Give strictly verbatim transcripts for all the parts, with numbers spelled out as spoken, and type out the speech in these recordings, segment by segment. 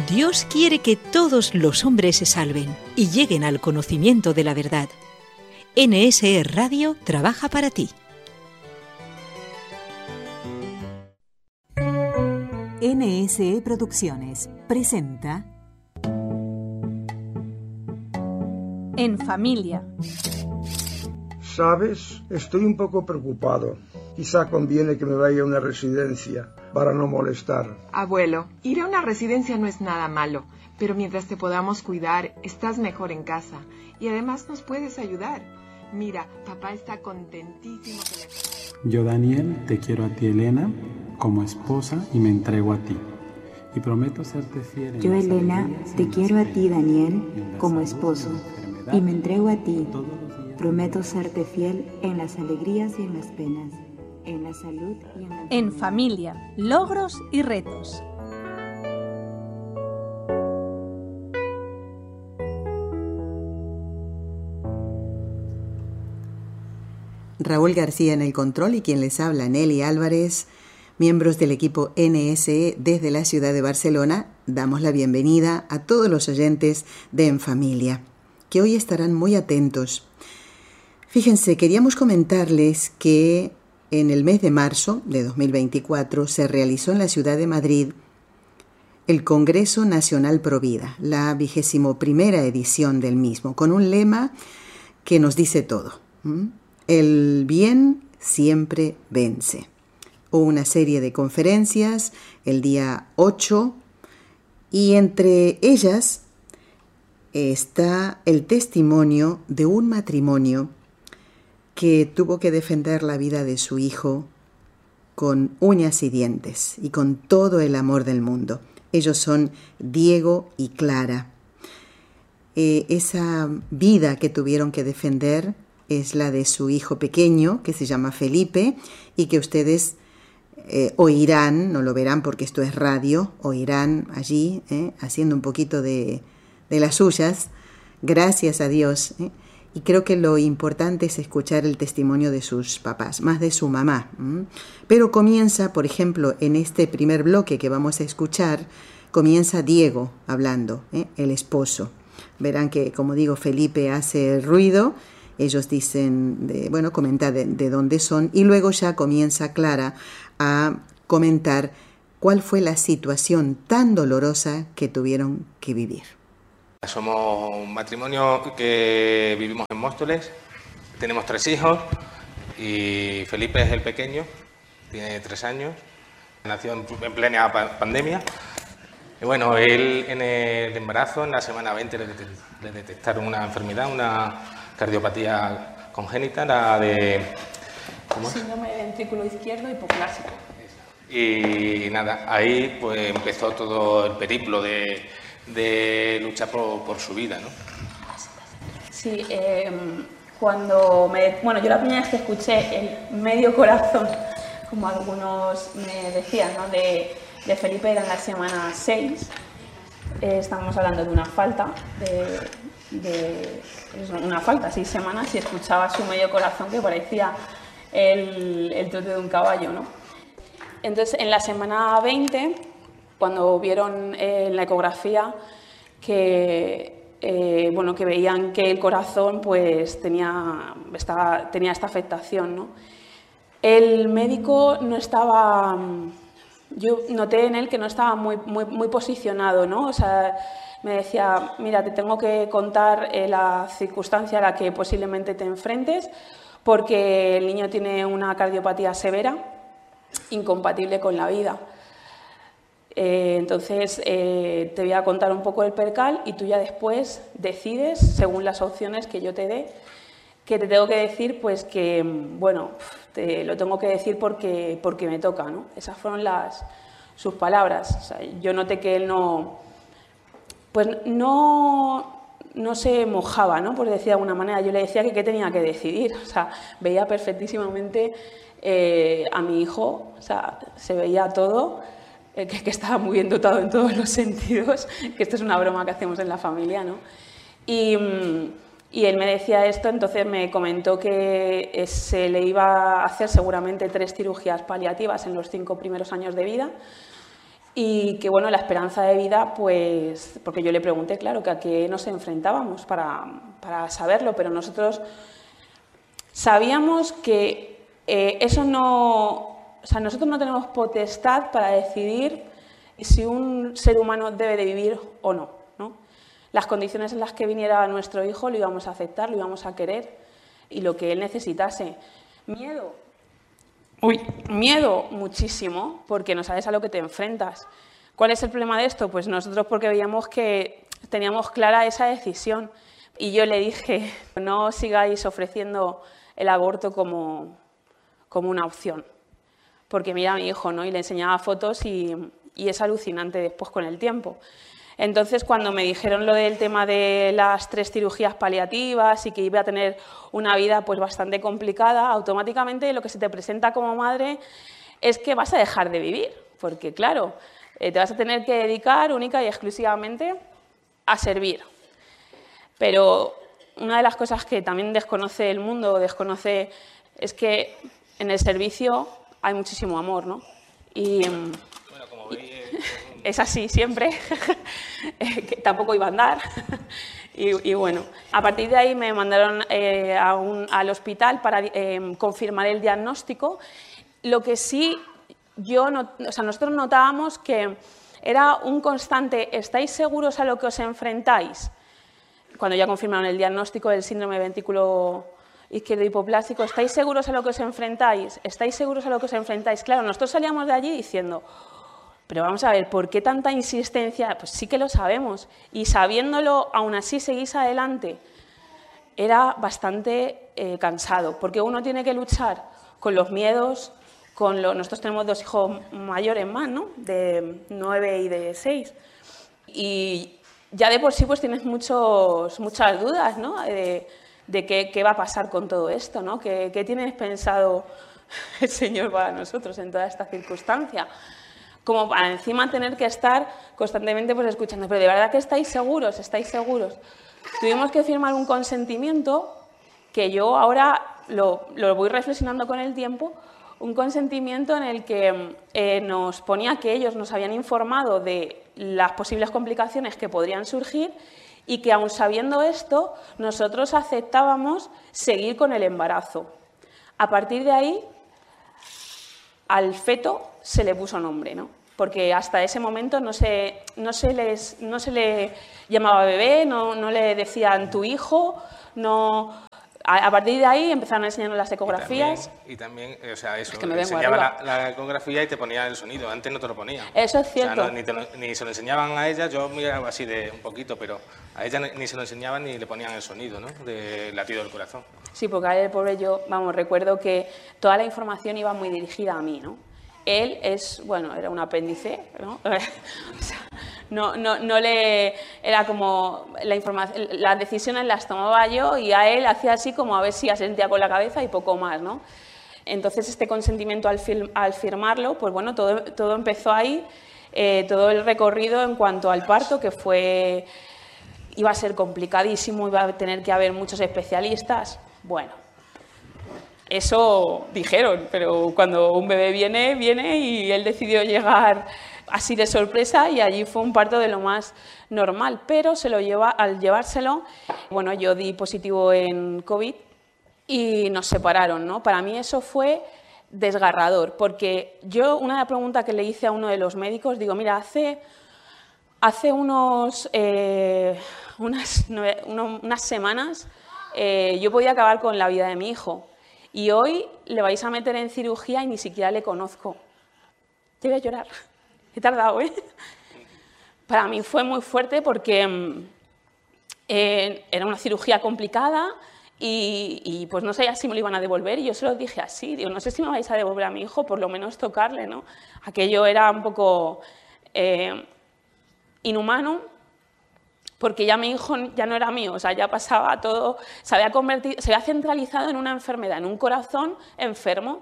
Dios quiere que todos los hombres se salven y lleguen al conocimiento de la verdad. N S E Radio trabaja para ti. N S E Producciones presenta En Familia. ¿Sabes? Estoy un poco preocupado. Quizá conviene que me vaya a una residencia para no molestar. Abuelo, ir a una residencia no es nada malo, pero mientras te podamos cuidar, estás mejor en casa y además nos puedes ayudar. Mira, papá está contentísimo que me... Yo, Daniel, te quiero a ti, Elena, como esposa y me entrego a ti. Y prometo serte fiel. En Yo, las Elena, alegrías y te en las quiero a ti, penas, Daniel, en la como salud, esposo, en la enfermedad, y me entrego a ti. todos los días. Prometo serte fiel en las alegrías y en las penas, en la salud y en la En enfermedad. Familia, logros y retos. Raúl García en el control y quien les habla, Nelly Álvarez, miembros del equipo N S E desde la ciudad de Barcelona, damos la bienvenida a todos los oyentes de En Familia, que hoy estarán muy atentos. Fíjense, queríamos comentarles que en el mes de marzo de dos mil veinticuatro se realizó en la ciudad de Madrid el Congreso Nacional Provida, la vigésimo primera edición del mismo, con un lema que nos dice todo. ¿Mm? El bien siempre vence. Hubo una serie de conferencias el día ocho y entre ellas está el testimonio de un matrimonio que tuvo que defender la vida de su hijo con uñas y dientes y con todo el amor del mundo. Ellos son Diego y Clara. Eh, esa vida que tuvieron que defender es la de su hijo pequeño, que se llama Felipe, y que ustedes eh, oirán, no lo verán porque esto es radio, oirán allí, eh, haciendo un poquito de, de las suyas, gracias a Dios. Eh, y creo que lo importante es escuchar el testimonio de sus papás, más de su mamá. ¿m? Pero comienza, por ejemplo, en este primer bloque que vamos a escuchar, comienza Diego hablando, eh, el esposo. Verán que, como digo, Felipe hace ruido. Ellos dicen, de, bueno, comenta de, de dónde son y luego ya comienza Clara a comentar cuál fue la situación tan dolorosa que tuvieron que vivir. Somos un matrimonio que vivimos en Móstoles, tenemos tres hijos y Felipe es el pequeño, tiene tres años, nació en, en plena pa- pandemia. Y bueno, él en el embarazo, en la semana veinte, le, det- le detectaron una enfermedad, una cardiopatía congénita, la de... ¿cómo es? Síndrome de ventrículo izquierdo hipoclásico. Y nada, ahí pues empezó todo el periplo de, de luchar por, por su vida, ¿no? Sí, eh, cuando me... Bueno, yo la primera vez que escuché el medio corazón, como algunos me decían, ¿no? De, de Felipe era en la semana seis. Eh, estábamos hablando de una falta, de, de es una falta, seis semanas, y escuchaba su medio corazón que parecía el, el trote de un caballo, ¿no? Entonces, en la semana veinte, cuando vieron eh, en la ecografía que, eh, bueno, que veían que el corazón pues, tenía, estaba, tenía esta afectación, ¿no? El médico no estaba... Yo noté en él que no estaba muy, muy, muy posicionado, ¿no? O sea, me decía, mira, te tengo que contar eh, la circunstancia a la que posiblemente te enfrentes, porque el niño tiene una cardiopatía severa, incompatible con la vida. Eh, entonces, eh, te voy a contar un poco el percal y tú ya después decides, según las opciones que yo te dé, que te tengo que decir, pues que, bueno, te lo tengo que decir porque, porque me toca, ¿no? Esas fueron las, sus palabras. O sea, yo noté que él no, pues no, no se mojaba, ¿no? Por decir de alguna manera. Yo le decía que qué tenía que decidir. O sea, veía perfectísimamente eh, a mi hijo, o sea, se veía todo, eh, que, que estaba muy bien dotado en todos los sentidos, que esto es una broma que hacemos en la familia, ¿no? Y... Y él me decía esto, entonces me comentó que se le iba a hacer seguramente tres cirugías paliativas en los cinco primeros años de vida y que, bueno, la esperanza de vida, pues, porque yo le pregunté, claro, que a qué nos enfrentábamos para, para saberlo, pero nosotros sabíamos que eh, eso no, o sea, nosotros no tenemos potestad para decidir si un ser humano debe de vivir o no, ¿no? Las condiciones en las que viniera nuestro hijo lo íbamos a aceptar, lo íbamos a querer y lo que él necesitase. Miedo. Uy, miedo muchísimo, porque no sabes a lo que te enfrentas. ¿Cuál es el problema de esto? Pues nosotros porque veíamos que teníamos clara esa decisión y yo le dije, no sigáis ofreciendo el aborto como, como una opción, porque mira a mi hijo, ¿no? Y le enseñaba fotos y, y es alucinante después con el tiempo. Entonces, cuando me dijeron lo del tema de las tres cirugías paliativas y que iba a tener una vida pues bastante complicada, automáticamente lo que se te presenta como madre es que vas a dejar de vivir, porque claro, eh, te vas a tener que dedicar única y exclusivamente a servir. Pero una de las cosas que también desconoce el mundo, desconoce, es que en el servicio hay muchísimo amor, ¿no? Y, bueno, como veis, es así siempre, que tampoco iba a andar. Y, y bueno, a partir de ahí me mandaron eh, a un, al hospital para eh, confirmar el diagnóstico. Lo que sí, yo no, o sea, nosotros notábamos que era un constante, ¿estáis seguros a lo que os enfrentáis? Cuando ya confirmaron el diagnóstico del síndrome ventrículo izquierdo hipoplástico, ¿estáis seguros a lo que os enfrentáis? ¿Estáis seguros a lo que os enfrentáis? Claro, nosotros salíamos de allí diciendo, pero vamos a ver, ¿por qué tanta insistencia? Pues sí que lo sabemos, y sabiéndolo, aún así seguís adelante. Era bastante eh, cansado, porque uno tiene que luchar con los miedos, con lo, nosotros tenemos dos hijos mayores más, ¿no? De nueve y de seis, y ya de por sí pues tienes muchos, muchas dudas, ¿no? De, de qué, qué va a pasar con todo esto, ¿no? ¿Qué, qué tienes pensado el Señor para nosotros en toda esta circunstancia? Como para encima tener que estar constantemente pues escuchando, pero ¿de verdad que estáis seguros? ¿Estáis seguros? Tuvimos que firmar un consentimiento que yo ahora lo, lo voy reflexionando con el tiempo, un consentimiento en el que eh, nos ponía que ellos nos habían informado de las posibles complicaciones que podrían surgir y que aun sabiendo esto, nosotros aceptábamos seguir con el embarazo. A partir de ahí, al feto se le puso nombre, ¿no? Porque hasta ese momento no se, no se, les, no se le llamaba bebé, no, no le decían tu hijo, no... A partir de ahí empezaron a enseñarnos las ecografías. Y también, y también o sea, eso, es que me te vengo enseñaba arriba. la, la ecografía y te ponía el sonido, antes no te lo ponía. Eso es cierto. O sea, no, ni, te lo, ni se lo enseñaban a ella, yo miraba así de un poquito, pero a ella ni, ni se lo enseñaban ni le ponían el sonido, ¿no? Del latido del corazón. Sí, porque a él, pobre, yo, vamos, recuerdo que toda la información iba muy dirigida a mí, ¿no? Él es, bueno, era un apéndice, ¿no? O sea, no, no, no le... Era como la información, las decisiones las tomaba yo y a él hacía así como a ver si asentía con la cabeza y poco más, ¿no? Entonces este consentimiento al, fil, al firmarlo, pues bueno, todo, todo empezó ahí, eh, todo el recorrido en cuanto al parto, que fue... Iba a ser complicadísimo, iba a tener que haber muchos especialistas, bueno... Eso dijeron, pero cuando un bebé viene, viene y él decidió llegar así de sorpresa y allí fue un parto de lo más normal, pero se lo lleva, al llevárselo, bueno, yo di positivo en COVID y nos separaron, ¿no? Para mí eso fue desgarrador, porque yo una pregunta que le hice a uno de los médicos, digo, mira, hace, hace unos, eh, unas, nueve, uno, unas semanas eh, yo podía acabar con la vida de mi hijo. Y hoy le vais a meter en cirugía y ni siquiera le conozco. Te voy a llorar. He tardado, ¿eh? Para mí fue muy fuerte porque eh, era una cirugía complicada y, y pues no sabía si me lo iban a devolver y yo se lo dije así. Digo, no sé si me vais a devolver a mi hijo, por lo menos tocarle, ¿no? Aquello era un poco eh, inhumano. Porque ya mi hijo ya no era mío, o sea, ya pasaba todo, se había convertido, se había centralizado en una enfermedad, en un corazón enfermo.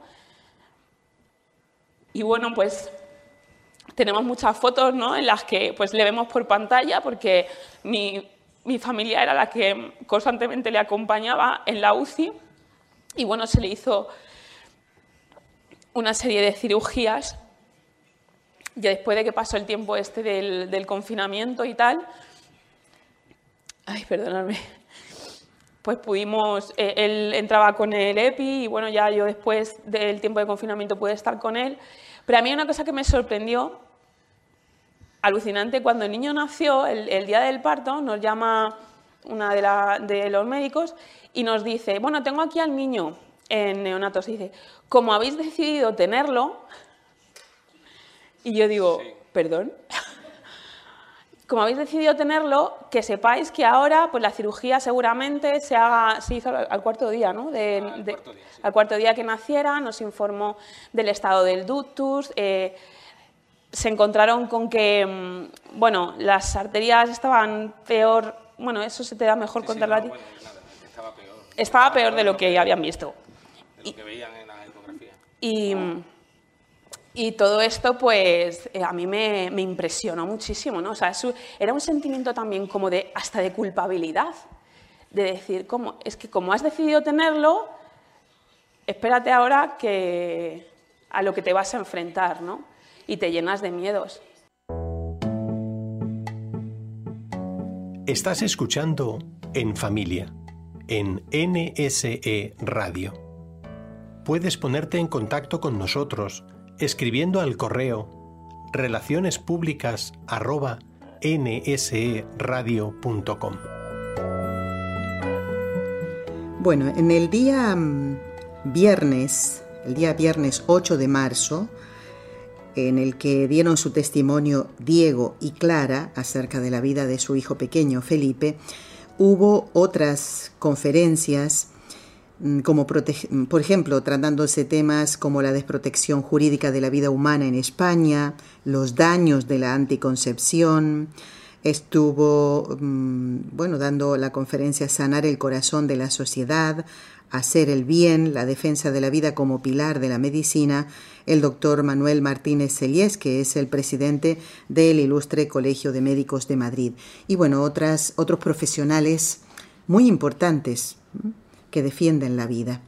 Y bueno, pues tenemos muchas fotos, ¿no?, en las que pues le vemos por pantalla, porque mi, mi familia era la que constantemente le acompañaba en la U C I. Y bueno, se le hizo una serie de cirugías ya después de que pasó el tiempo este del, del confinamiento y tal, ay, perdonadme, pues pudimos, eh, él entraba con el EPI y bueno, ya yo después del tiempo de confinamiento pude estar con él. Pero a mí una cosa que me sorprendió, alucinante, cuando el niño nació, el, el día del parto, nos llama una de, la, de los médicos y nos dice, bueno, tengo aquí al niño en neonatos, y dice, como habéis decidido tenerlo, y yo digo, sí. ¿Perdón? Como habéis decidido tenerlo, que sepáis que ahora pues la cirugía seguramente se haga, se hizo al, al cuarto día, ¿no? De, ah, al, de, cuarto día, sí. Al cuarto día que naciera, nos informó del estado del ductus, eh, se encontraron con que, bueno, las arterias estaban peor, bueno, eso se te da mejor sí, contarlo sí, no, a ti. Bueno, nada, estaba peor. Estaba peor de lo que habían visto. De lo que veían en la ecografía. Y... Y todo esto, pues, eh, a mí me, me impresionó muchísimo, ¿no? O sea, eso era un sentimiento también como de, hasta de culpabilidad, de decir, ¿cómo? Es que como has decidido tenerlo, espérate ahora que a lo que te vas a enfrentar, ¿no? Y te llenas de miedos. Estás escuchando En Familia, en N S E Radio. Puedes ponerte en contacto con nosotros escribiendo al correo relaciones públicas arroba n s e radio punto com. Bueno, en el día viernes, el día viernes ocho de marzo, en el que dieron su testimonio Diego y Clara acerca de la vida de su hijo pequeño Felipe, hubo otras conferencias, como prote- por ejemplo, tratándose temas como la desprotección jurídica de la vida humana en España, los daños de la anticoncepción. Estuvo, bueno, dando la conferencia Sanar el corazón de la sociedad, hacer el bien, la defensa de la vida como pilar de la medicina, el doctor Manuel Martínez Celiés, que es el presidente del Ilustre Colegio de Médicos de Madrid. Y bueno, otras, otros profesionales muy importantes que defienden la vida,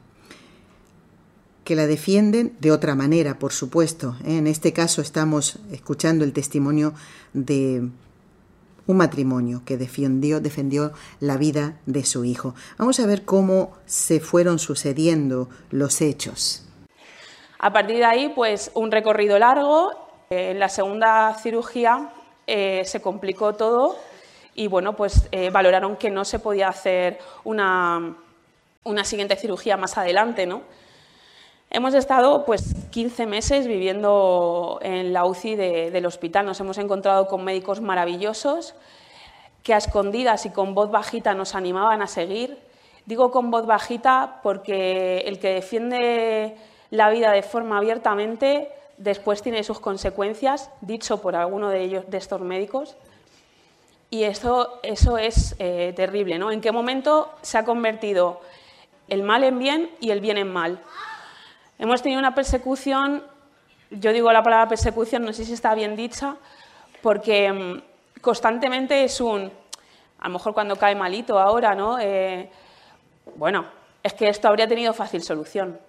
que la defienden de otra manera, por supuesto. En este caso estamos escuchando el testimonio de un matrimonio que defendió, defendió la vida de su hijo. Vamos a ver cómo se fueron sucediendo los hechos. A partir de ahí, pues un recorrido largo. En la segunda cirugía eh, se complicó todo y bueno, pues eh, valoraron que no se podía hacer una una siguiente cirugía más adelante, ¿no? Hemos estado pues quince meses viviendo en la U C I de, del hospital. Nos hemos encontrado con médicos maravillosos que a escondidas y con voz bajita nos animaban a seguir. Digo con voz bajita porque el que defiende la vida de forma abiertamente después tiene sus consecuencias, dicho por alguno de ellos, de estos médicos. Y eso, eso es eh, terrible, ¿no? ¿En qué momento se ha convertido el mal en bien y el bien en mal? Hemos tenido una persecución, yo digo la palabra persecución, no sé si está bien dicha, porque constantemente es un, a lo mejor cuando cae malito ahora, ¿no? Eh, bueno, es que esto habría tenido fácil solución.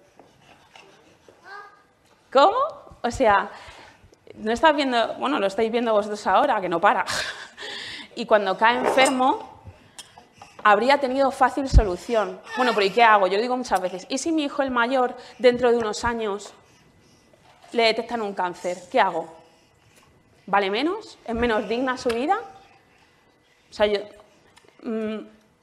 ¿Cómo? O sea, no estás viendo, bueno, lo estáis viendo vosotros ahora, que no para. Y cuando cae enfermo, habría tenido fácil solución. Bueno, pero ¿y qué hago? Yo lo digo muchas veces. ¿Y si mi hijo el mayor, dentro de unos años, le detectan un cáncer? ¿Qué hago? ¿Vale menos? ¿Es menos digna su vida? O sea, yo... Mmm,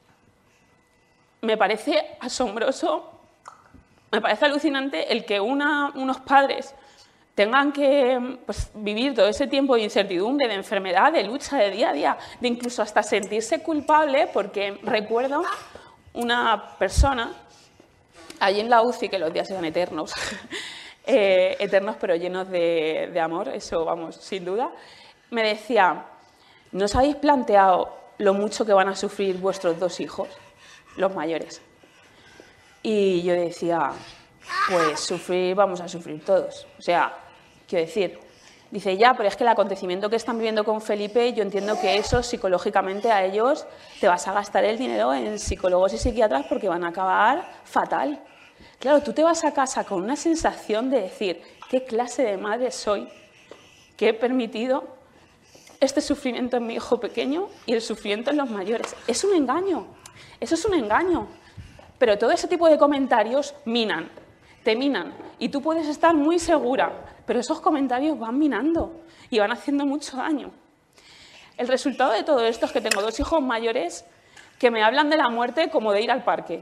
me parece asombroso, me parece alucinante el que una, unos padres tengan que pues, vivir todo ese tiempo de incertidumbre, de enfermedad, de lucha, de día a día, de incluso hasta sentirse culpable, porque recuerdo una persona allí en la U C I, que los días eran eternos, eh, eternos pero llenos de, de amor, eso vamos, sin duda, me decía, ¿no os habéis planteado lo mucho que van a sufrir vuestros dos hijos, los mayores? Y yo decía, pues sufrir, vamos a sufrir todos, o sea, quiero decir, dice, ya, pero es que el acontecimiento que están viviendo con Felipe, yo entiendo que eso psicológicamente a ellos te vas a gastar el dinero en psicólogos y psiquiatras porque van a acabar fatal. Claro, tú te vas a casa con una sensación de decir, ¿qué clase de madre soy? que he permitido este sufrimiento en mi hijo pequeño y el sufrimiento en los mayores. Es un engaño, eso es un engaño. Pero todo ese tipo de comentarios minan, te minan. Y tú puedes estar muy segura, pero esos comentarios van minando y van haciendo mucho daño. El resultado de todo esto es que tengo dos hijos mayores que me hablan de la muerte como de ir al parque.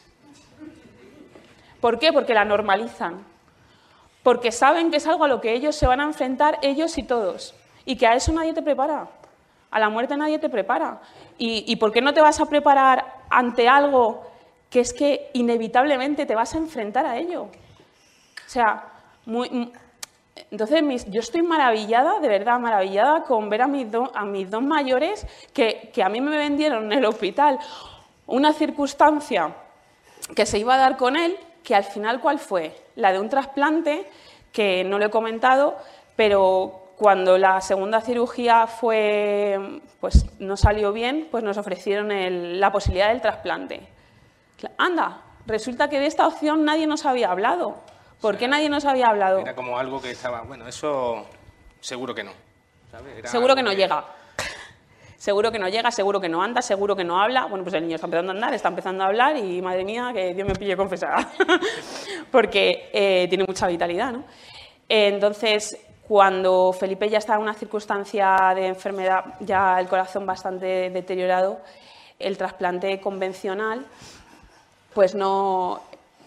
¿Por qué? Porque la normalizan. Porque saben que es algo a lo que ellos se van a enfrentar, ellos y todos. Y que a eso nadie te prepara. A la muerte nadie te prepara. ¿Y, y por qué no te vas a preparar ante algo que es que inevitablemente te vas a enfrentar a ello? O sea, muy... Entonces, mis, yo estoy maravillada, de verdad maravillada, con ver a mis, do, a mis dos mayores que, que a mí me vendieron en el hospital una circunstancia que se iba a dar con él, que al final, ¿cuál fue? La de un trasplante, que no lo he comentado, pero cuando la segunda cirugía fue, pues, no salió bien, pues nos ofrecieron el, la posibilidad del trasplante. Anda, resulta que de esta opción nadie nos había hablado. ¿Por qué nadie nos había hablado? Era como algo que estaba, bueno, eso seguro que no. ¿sabes? Era seguro que no que... llega. Seguro que no llega, seguro que no anda, seguro que no habla. Bueno, pues el niño está empezando a andar, está empezando a hablar y, madre mía, que Dios me pille confesada. Porque eh, tiene mucha vitalidad, ¿no? Entonces, cuando Felipe ya está en una circunstancia de enfermedad, ya el corazón bastante deteriorado, el trasplante convencional, pues no...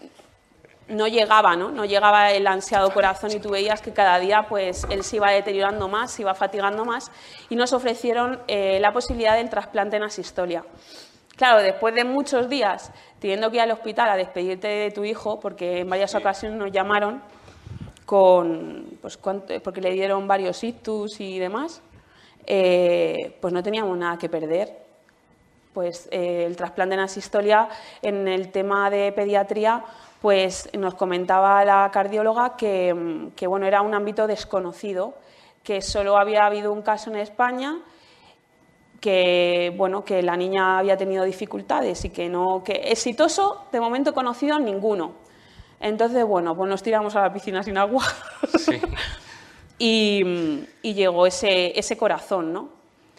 no llegaba, ¿no? No llegaba el ansiado corazón y tú veías que cada día pues, él se iba deteriorando más, se iba fatigando más y nos ofrecieron eh, la posibilidad del trasplante en asistolia. Claro, después de muchos días teniendo que ir al hospital a despedirte de tu hijo, porque en varias ocasiones nos llamaron con, pues, porque le dieron varios ictus y demás, eh, pues no teníamos nada que perder. Pues eh, el trasplante en asistolia, en el tema de pediatría, pues nos comentaba la cardióloga que, que bueno, era un ámbito desconocido, que solo había habido un caso en España, que, bueno, que la niña había tenido dificultades y que, no, que exitoso, de momento conocido, ninguno. Entonces, bueno, pues nos tiramos a la piscina sin agua. Sí. y, y llegó ese, ese corazón, ¿no?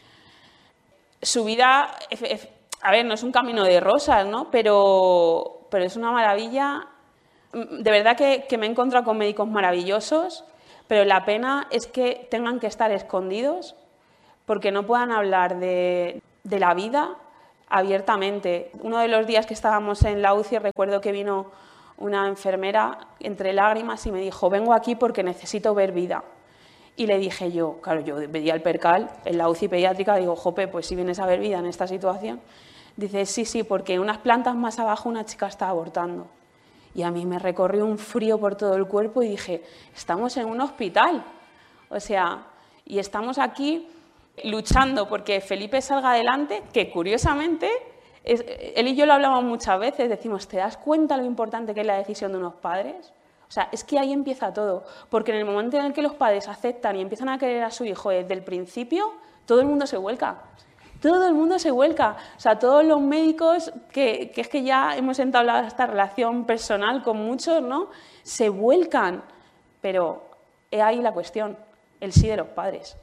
Su vida, a ver, no es un camino de rosas, ¿no? Pero, pero es una maravilla. De verdad que, que me he encontrado con médicos maravillosos, pero la pena es que tengan que estar escondidos porque no puedan hablar de, de la vida abiertamente. Uno de los días que estábamos en la U C I recuerdo que vino una enfermera entre lágrimas y me dijo, vengo aquí porque necesito ver vida. Y le dije yo, claro, yo veía el percal en la U C I pediátrica, digo, jope, pues si vienes a ver vida en esta situación. Dice, sí, sí, porque unas plantas más abajo una chica está abortando. Y a mí me recorrió un frío por todo el cuerpo y dije, estamos en un hospital. O sea, y estamos aquí luchando porque Felipe salga adelante, que curiosamente, es, él y yo lo hablamos muchas veces, decimos, ¿te das cuenta lo importante que es la decisión de unos padres? O sea, es que ahí empieza todo, porque en el momento en el que los padres aceptan y empiezan a querer a su hijo desde el principio, todo el mundo se vuelca. Todo el mundo se vuelca, o sea, todos los médicos, que, que es que ya hemos entablado esta relación personal con muchos, ¿no? Se vuelcan, pero he ahí la cuestión, el sí de los padres.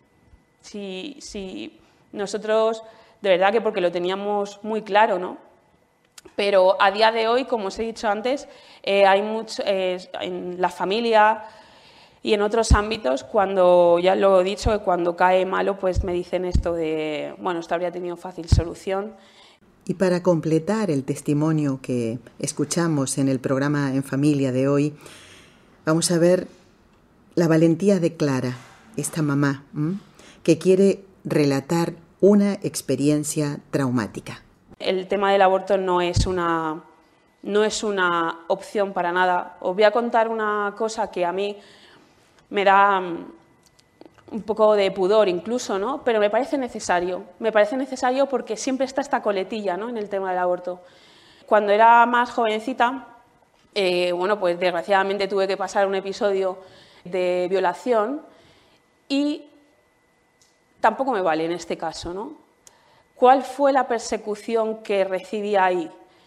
Si, si nosotros, de verdad que porque lo teníamos muy claro, ¿no? Pero a día de hoy, como os he dicho antes, eh, hay mucho, eh, en la familia y en otros ámbitos, cuando, ya lo he dicho, que cuando cae malo, pues me dicen esto de, bueno, esto habría tenido fácil solución. Y para completar el testimonio que escuchamos en el programa En Familia de hoy, vamos a ver la valentía de Clara, esta mamá, ¿m? que quiere relatar una experiencia traumática. El tema del aborto no es una, no es una opción para nada. Os voy a contar una cosa que a mí me da un poco de pudor incluso, ¿no? Pero me parece necesario. Me parece necesario porque siempre está esta coletilla, ¿no? En el tema del aborto. Cuando era más jovencita, eh, bueno, pues desgraciadamente tuve que pasar un episodio de violación y tampoco me vale en este caso, ¿no? ¿Cuál fue la persecución que recibí ahí?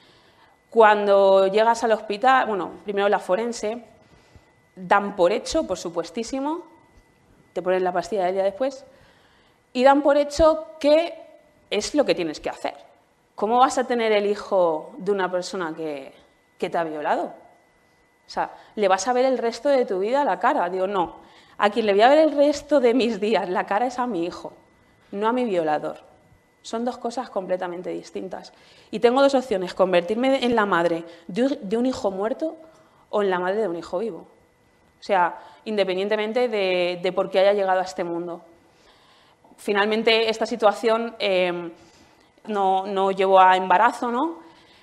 Cuando llegas al hospital, bueno, primero la forense, dan por hecho, por supuestísimo, te ponen la pastilla del día después y dan por hecho que es lo que tienes que hacer. ¿Cómo vas a tener el hijo de una persona que, que te ha violado? O sea, ¿le vas a ver el resto de tu vida la cara? Digo, no. A quien le voy a ver el resto de mis días la cara es a mi hijo, no a mi violador. Son dos cosas completamente distintas. Y tengo dos opciones, convertirme en la madre de un hijo muerto o en la madre de un hijo vivo. O sea, independientemente de, de por qué haya llegado a este mundo. Finalmente, esta situación eh, no, no llevó a embarazo, ¿no?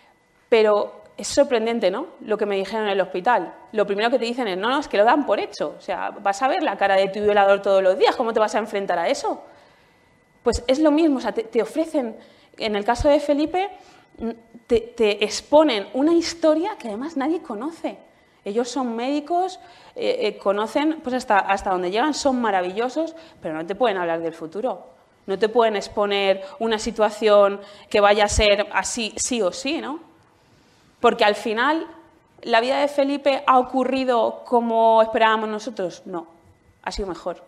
Pero es sorprendente, ¿no?, lo que me dijeron en el hospital. Lo primero que te dicen es, no, no, es que lo dan por hecho. O sea, vas a ver la cara de tu violador todos los días, ¿cómo te vas a enfrentar a eso? Pues es lo mismo, o sea, te, te ofrecen, en el caso de Felipe, te, te exponen una historia que además nadie conoce. Ellos son médicos, eh, eh, conocen pues hasta, hasta donde llegan, son maravillosos, pero no te pueden hablar del futuro. No te pueden exponer una situación que vaya a ser así, sí o sí, ¿no? Porque al final, ¿la vida de Felipe ha ocurrido como esperábamos nosotros? No, ha sido mejor.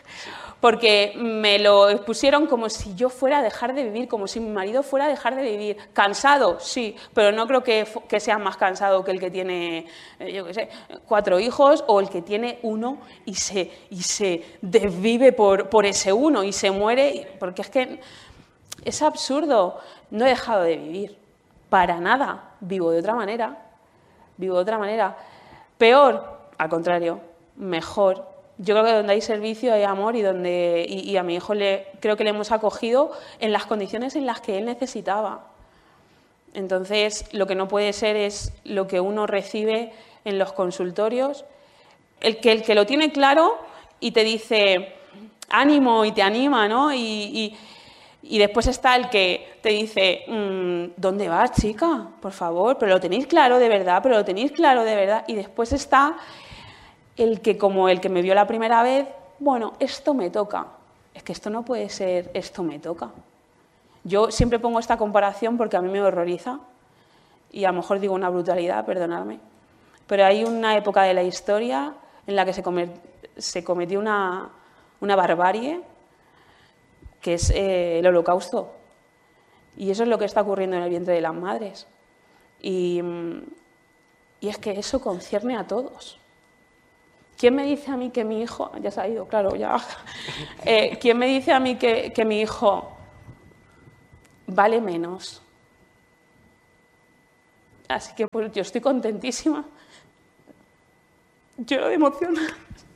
Porque me lo expusieron como si yo fuera a dejar de vivir, como si mi marido fuera a dejar de vivir. ¿Cansado? Sí, pero no creo que, que sea más cansado que el que tiene, yo qué sé, cuatro hijos o el que tiene uno y se, y se desvive por, por ese uno y se muere. Porque es que es absurdo. No he dejado de vivir, para nada. Vivo de otra manera, vivo de otra manera. Peor, al contrario, mejor. Yo creo que donde hay servicio hay amor y, donde, y, y a mi hijo le, creo que le hemos acogido en las condiciones en las que él necesitaba. Entonces, lo que no puede ser es lo que uno recibe en los consultorios, el que, el que lo tiene claro y te dice ánimo y te anima, ¿no? Y, y, y después está el que te dice, mmm, ¿dónde vas, chica? Por favor, pero lo tenéis claro de verdad, pero lo tenéis claro de verdad. Y después está el que, como el que me vio la primera vez, bueno, esto me toca. Es que esto no puede ser, esto me toca. Yo siempre pongo esta comparación porque a mí me horroriza y a lo mejor digo una brutalidad, perdonadme, pero hay una época de la historia en la que se, comet, se cometió una, una barbarie que es eh, el Holocausto. Y eso es lo que está ocurriendo en el vientre de las madres. Y, y es que eso concierne a todos. ¿Quién me dice a mí que mi hijo, ya se ha ido, claro, ya, eh, ¿quién me dice a mí que, que mi hijo vale menos? Así que pues yo estoy contentísima. Lloro de emoción.